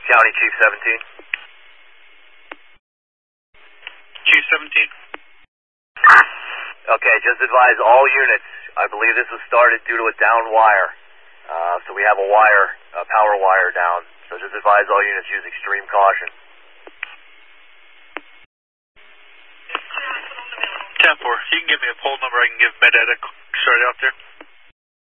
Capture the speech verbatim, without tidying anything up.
County Chief seventeen. Chief seventeen. Okay, just advise all units. I believe this was started due to a down wire. Uh, so we have a wire, a power wire down. So just advise all units use extreme caution. ten four, you can give me a poll number, I can give Med Ed a start out there.